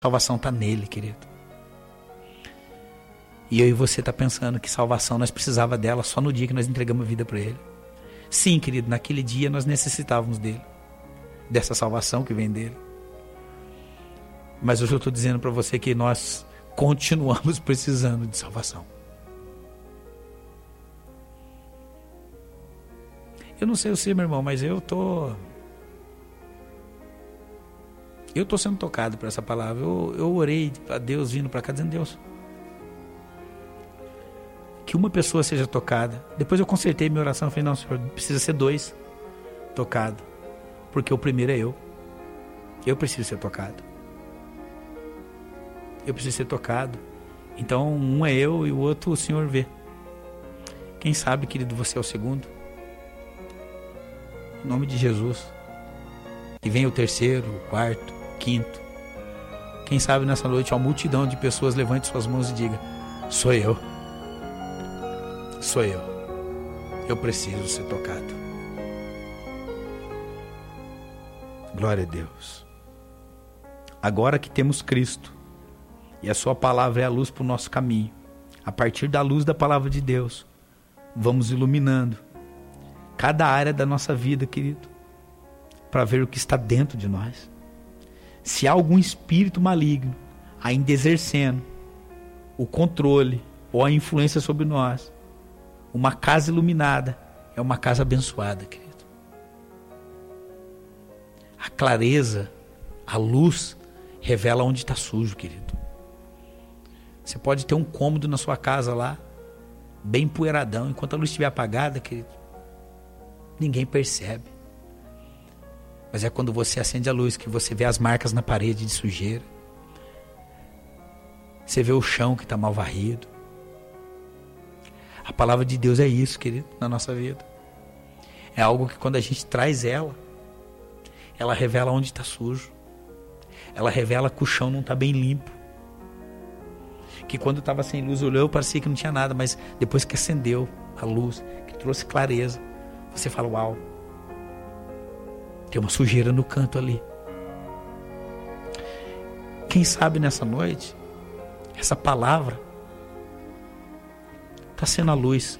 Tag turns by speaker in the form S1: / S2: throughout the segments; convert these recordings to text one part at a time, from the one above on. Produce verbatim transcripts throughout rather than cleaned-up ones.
S1: salvação está nele, querido. E eu e você tá pensando que salvação nós precisava dela só no dia que nós entregamos a vida para ele. Sim, querido, naquele dia nós necessitávamos dele, dessa salvação que vem dele. Mas hoje eu estou dizendo para você que nós continuamos precisando de salvação. Eu não sei você, meu irmão, mas eu tô eu tô sendo tocado por essa palavra. Eu, eu orei a Deus vindo para cá dizendo: Deus, que uma pessoa seja tocada. Depois eu consertei minha oração e falei: não, Senhor, precisa ser dois tocados, porque o primeiro é eu. Eu preciso ser tocado. Eu preciso ser tocado. Então um é eu e o outro o Senhor vê. Quem sabe, querido, você é o segundo. Em nome de Jesus. E vem o terceiro, o quarto, o quinto. Quem sabe nessa noite uma multidão de pessoas levante suas mãos e diga: sou eu. Sou eu. Eu preciso ser tocado. Glória a Deus. Agora que temos Cristo e a sua palavra é a luz para o nosso caminho, a partir da luz da palavra de Deus, vamos iluminando cada área da nossa vida, querido, para ver o que está dentro de nós. Se há algum espírito maligno ainda exercendo o controle ou a influência sobre nós, uma casa iluminada é uma casa abençoada, querido. A clareza, a luz, revela onde está sujo, querido. Você pode ter um cômodo na sua casa lá, bem empoeiradão, enquanto a luz estiver apagada, querido, ninguém percebe. Mas é quando você acende a luz que você vê as marcas na parede de sujeira. Você vê o chão que está mal varrido. A palavra de Deus é isso, querido, na nossa vida. É algo que quando a gente traz ela, ela revela onde está sujo. Ela revela que o chão não está bem limpo. Que quando estava sem luz, olhou, parecia que não tinha nada, mas depois que acendeu a luz, que trouxe clareza, você fala: uau, tem uma sujeira no canto ali. Quem sabe nessa noite, essa palavra está sendo a luz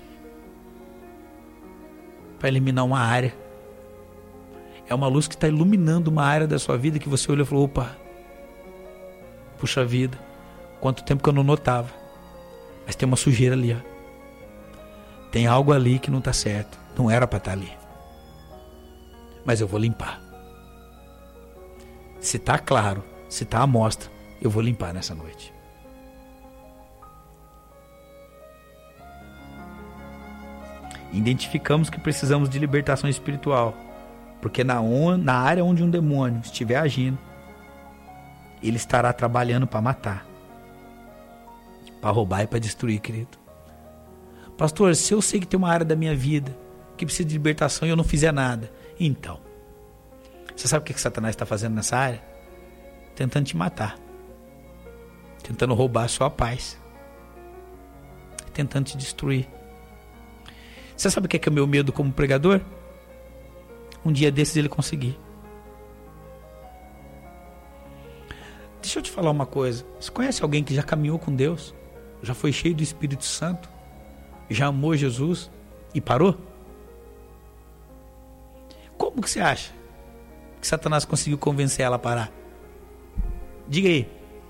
S1: para eliminar uma área. É uma luz que está iluminando uma área da sua vida que você olhou e falou: opa, puxa vida, quanto tempo que eu não notava. Mas tem uma sujeira ali, ó. Tem algo ali que não está certo. Não era para estar ali. Mas eu vou limpar. Se está claro, se está à mostra, eu vou limpar nessa noite. Identificamos que precisamos de libertação espiritual, porque na, on, na área onde um demônio estiver agindo, ele estará trabalhando para matar, para roubar e para destruir, querido. Pastor, se eu sei que tem uma área da minha vida que precisa de libertação e eu não fizer nada, então, você sabe o que, que Satanás está fazendo nessa área? Tentando te matar, tentando roubar a sua paz, tentando te destruir. Você sabe o que é, que é o meu medo como pregador? Um dia desses ele conseguir. Deixa eu te falar uma coisa. Você conhece alguém que já caminhou com Deus? Já foi cheio do Espírito Santo? Já amou Jesus e parou? Como que você acha que Satanás conseguiu convencer ela a parar? Diga aí.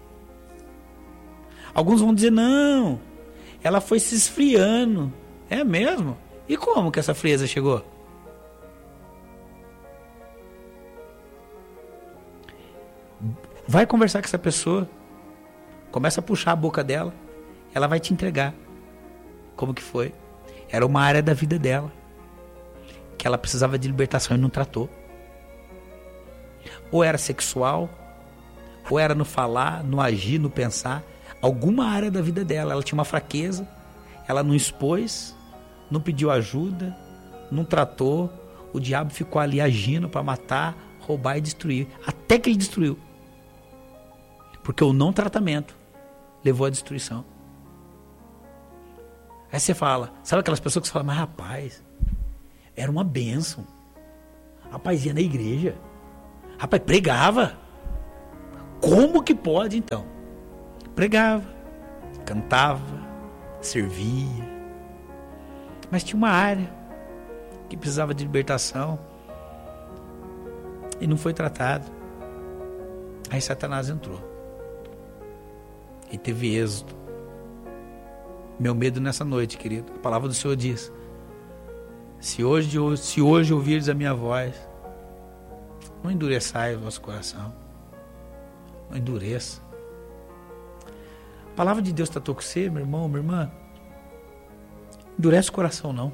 S1: Alguns vão dizer: não, ela foi se esfriando. É mesmo? E como que essa frieza chegou? Vai conversar com essa pessoa. Começa a puxar a boca dela. Ela vai te entregar. Como que foi? Era uma área da vida dela que ela precisava de libertação e não tratou. Ou era sexual, ou era no falar, no agir, no pensar. Alguma área da vida dela. Ela tinha uma fraqueza. Ela não expôs, não pediu ajuda, não tratou. O diabo ficou ali agindo para matar, roubar e destruir. Até que ele destruiu. Porque o não tratamento levou à destruição. Aí você fala, sabe aquelas pessoas que você fala: mas rapaz, era uma bênção. Rapaz, ia na igreja. Rapaz, pregava. Como que pode, então? Pregava, cantava, servia. Mas tinha uma área que precisava de libertação e não foi tratado. Aí Satanás entrou. E teve êxodo. Meu medo nessa noite, querido, a palavra do Senhor diz: se hoje, se hoje ouvires a minha voz, não endureçai o vosso coração. Não endureça. A palavra de Deus tratou com você, meu irmão, minha irmã. Endurece o coração, não.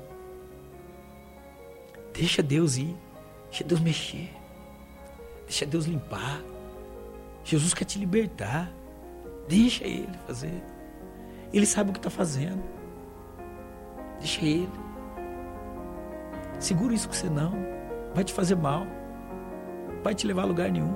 S1: Deixa Deus ir. Deixa Deus mexer. Deixa Deus limpar. Jesus quer te libertar. Deixa Ele fazer. Ele sabe o que está fazendo. Deixa Ele. Segura isso com você não. Vai te fazer mal. Vai te levar a lugar nenhum.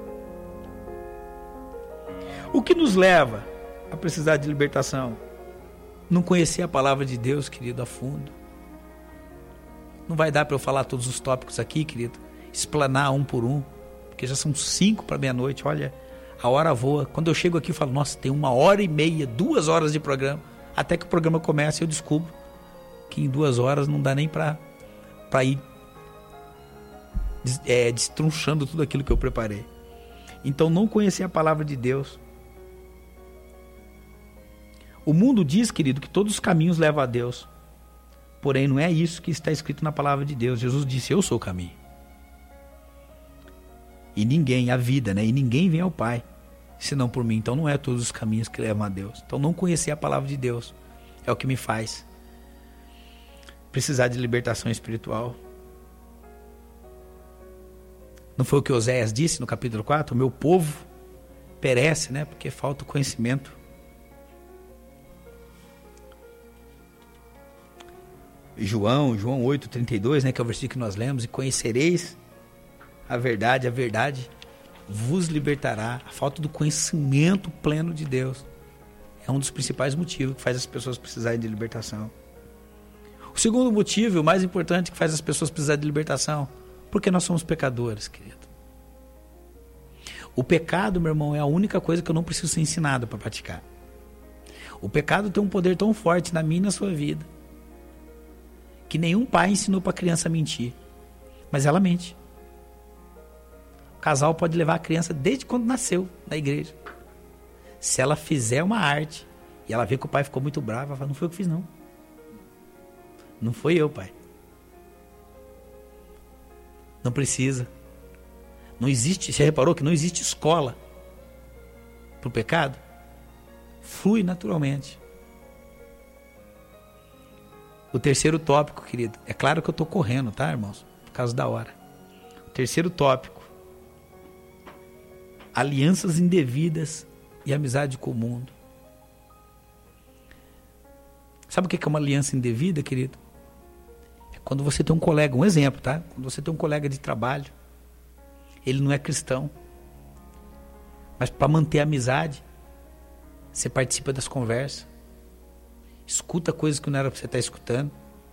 S1: O que nos leva a precisar de libertação? Não conhecer a palavra de Deus, querido, a fundo. Não vai dar para eu falar todos os tópicos aqui, querido. Explanar um por um. Porque já são cinco para meia-noite. Olha, a hora voa. Quando eu chego aqui, eu falo, nossa, tem uma hora e meia, duas horas de programa. Até que o programa começa e eu descubro que em duas horas não dá nem para para ir é, destrunchando tudo aquilo que eu preparei. Então, não conhecer a palavra de Deus. O mundo diz, querido, que todos os caminhos levam a Deus. Porém, não é isso que está escrito na palavra de Deus. Jesus disse, eu sou o caminho. E ninguém, a vida, né? E ninguém vem ao Pai, senão por mim. Então, não é todos os caminhos que levam a Deus. Então, não conhecer a palavra de Deus é o que me faz precisar de libertação espiritual. Não foi o que Oséias disse no capítulo quatro? O meu povo perece, né? Porque falta o conhecimento. João, João oito, trinta e dois, né, que é o versículo que nós lemos, e conhecereis a verdade, a verdade vos libertará. A falta do conhecimento pleno de Deus é um dos principais motivos que faz as pessoas precisarem de libertação. O segundo motivo, o mais importante que faz as pessoas precisarem de libertação, porque nós somos pecadores, querido. O pecado, meu irmão, é a única coisa que eu não preciso ser ensinado para praticar. O pecado tem um poder tão forte na minha e na sua vida que nenhum pai ensinou para a criança a mentir, mas ela mente. O casal pode levar a criança desde quando nasceu na igreja. Se ela fizer uma arte e ela vê que o pai ficou muito bravo, ela fala, não foi eu que fiz não. Não foi eu, pai. Não precisa. Não existe, você reparou que não existe escola para o pecado? Flui naturalmente. O terceiro tópico, querido, é claro que eu estou correndo, tá, irmãos? Por causa da hora. O terceiro tópico, alianças indevidas e amizade com o mundo. Sabe o que é uma aliança indevida, querido? É quando você tem um colega, um exemplo, tá? Quando você tem um colega de trabalho, ele não é cristão, mas para manter a amizade, você participa das conversas, escuta coisas que não era para você estar escutando.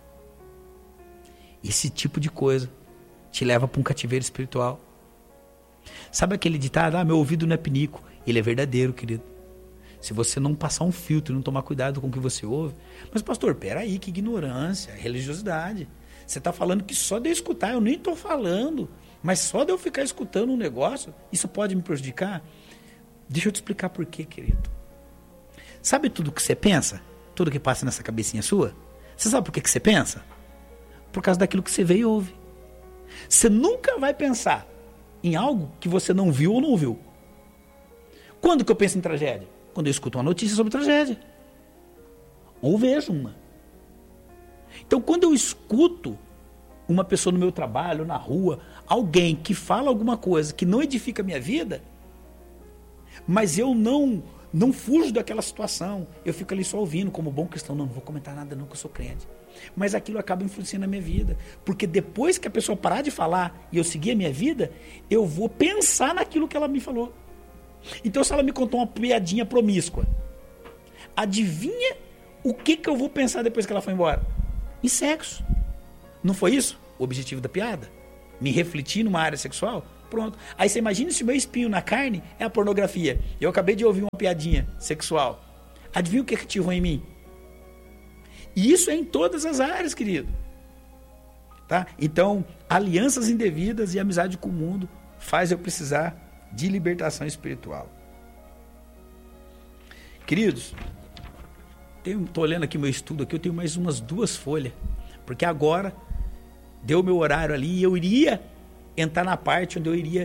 S1: Esse tipo de coisa te leva para um cativeiro espiritual. Sabe aquele ditado, ah, meu ouvido não é pinico? Ele é verdadeiro, querido. Se você não passar um filtro e não tomar cuidado com o que você ouve. Mas pastor, peraí, que ignorância, religiosidade. Você está falando que só de eu escutar, eu nem estou falando, mas só de eu ficar escutando um negócio, isso pode me prejudicar? Deixa eu te explicar por quê, querido. Sabe tudo que você pensa? Tudo que passa nessa cabecinha sua? Você sabe por que que você pensa? Por causa daquilo que você vê e ouve. Você nunca vai pensar em algo que você não viu ou não ouviu. Quando que eu penso em tragédia? Quando eu escuto uma notícia sobre tragédia. Ou vejo uma. Então, quando eu escuto uma pessoa no meu trabalho, na rua, alguém que fala alguma coisa que não edifica a minha vida, mas eu não... não fujo daquela situação, eu fico ali só ouvindo como bom cristão, não, não vou comentar nada não que eu sou crente, mas aquilo acaba influenciando a minha vida, porque depois que a pessoa parar de falar e eu seguir a minha vida, eu vou pensar naquilo que ela me falou. Então se ela me contou uma piadinha promíscua, adivinha o que, que eu vou pensar depois que ela foi embora? Em sexo. Não foi isso o objetivo da piada? Me refletir numa área sexual? Pronto. Aí você imagina se o meu espinho na carne é a pornografia. Eu acabei de ouvir uma piadinha sexual. Adivinha o que ativou em mim? E isso é em todas as áreas, querido. Tá? Então, alianças indevidas e amizade com o mundo faz eu precisar de libertação espiritual. Queridos, estou olhando aqui meu estudo aqui, eu tenho mais umas duas folhas, porque agora deu meu horário ali e eu iria entrar na parte onde eu iria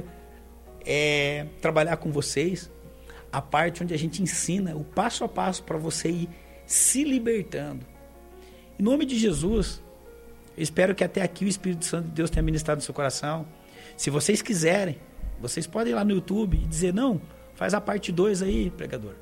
S1: é, trabalhar com vocês, a parte onde a gente ensina o passo a passo para você ir se libertando. Em nome de Jesus, eu espero que até aqui o Espírito Santo de Deus tenha ministrado no seu coração. Se vocês quiserem, vocês podem ir lá no YouTube e dizer, não, faz a parte dois aí, pregador.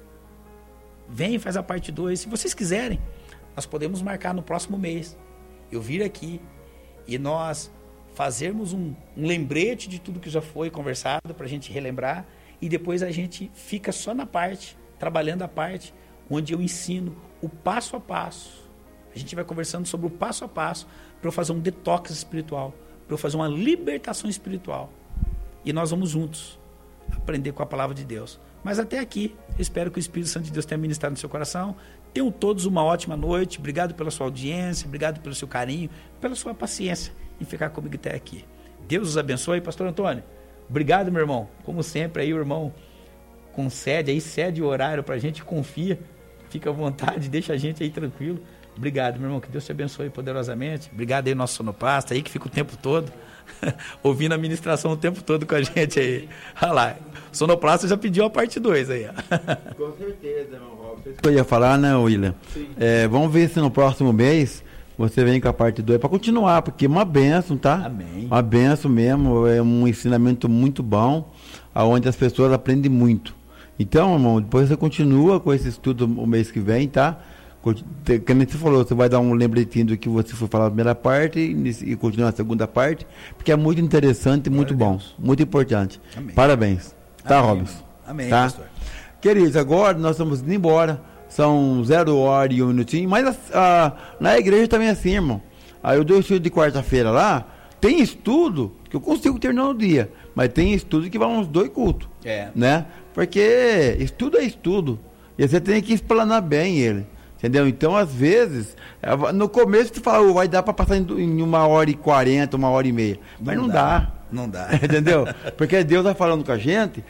S1: Vem, faz a parte dois. Se vocês quiserem, nós podemos marcar no próximo mês. Eu vir aqui e nós fazermos um, um lembrete de tudo que já foi conversado para a gente relembrar e depois a gente fica só na parte, trabalhando a parte onde eu ensino o passo a passo. A gente vai conversando sobre o passo a passo para eu fazer um detox espiritual, para eu fazer uma libertação espiritual. E nós vamos juntos aprender com a palavra de Deus. Mas até aqui, eu espero que o Espírito Santo de Deus tenha ministrado no seu coração. Tenham todos uma ótima noite. Obrigado pela sua audiência, obrigado pelo seu carinho, pela sua paciência em ficar comigo até aqui. Deus os abençoe. Pastor Antônio, obrigado, meu irmão. Como sempre, aí o irmão concede, aí cede o horário para a gente, confia, fica à vontade, deixa a gente aí tranquilo. Obrigado, meu irmão, que Deus te abençoe poderosamente. Obrigado aí, nosso sonoplasta aí, que fica o tempo todo ouvindo a ministração o tempo todo com a gente aí. Olha lá, o sonoplasta já pediu a parte dois aí.
S2: Com certeza, meu Robson. Eu ia falar, né, William? É, vamos ver se no próximo mês você vem com a parte dois para continuar, porque é uma bênção, tá?
S1: Amém.
S2: Uma bênção mesmo, é um ensinamento muito bom, onde as pessoas aprendem muito. Então, irmão, depois você continua com esse estudo o mês que vem, tá? Como você falou, você vai dar um lembretinho do que você foi falar na primeira parte e, e continuar na segunda parte, porque é muito interessante e muito bom, muito importante. Amém. Parabéns. Tá,
S1: Amém,
S2: Robson?
S1: Amém,
S2: tá?
S1: pastor.
S2: Queridos, agora nós estamos indo embora, são zero hora e um minutinho, mas a, a, na igreja também é assim, irmão. Aí eu dou estudo de quarta-feira lá, tem estudo que eu consigo terminar no dia, mas tem estudo que vai uns dois cultos,
S1: É.
S2: né? Porque estudo é estudo, e você tem que explanar bem ele. Entendeu? Então, às vezes, no começo você fala, oh, vai dar para passar em uma hora e quarenta, uma hora e meia. Mas não, não dá. dá.
S1: Não dá.
S2: Entendeu? Porque Deus vai falando com a gente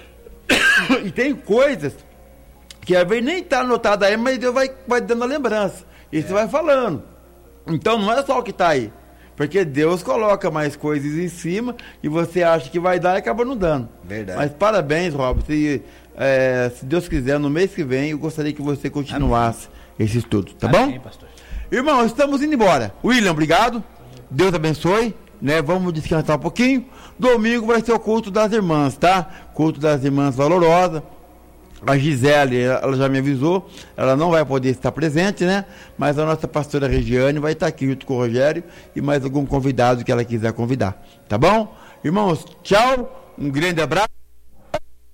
S2: e tem coisas que às vezes nem está anotada aí, mas Deus vai, vai dando a lembrança. E é. Você vai falando. Então, não é só o que está aí. Porque Deus coloca mais coisas em cima e você acha que vai dar e acaba não dando.
S1: Verdade.
S2: Mas parabéns, Robson. Se, é, se Deus quiser, no mês que vem, eu gostaria que você continuasse. Amém. Esse estudo, tá Amém, bom? Pastor. Irmão, estamos indo embora. William, obrigado. Deus abençoe, né? Vamos descansar um pouquinho. Domingo vai ser o culto das irmãs, tá? Culto das irmãs valorosas. A Gisele, ela já me avisou, ela não vai poder estar presente, né? Mas a nossa pastora Regiane vai estar aqui junto com o Rogério e mais algum convidado que ela quiser convidar, tá bom? Irmãos, tchau, um grande abraço.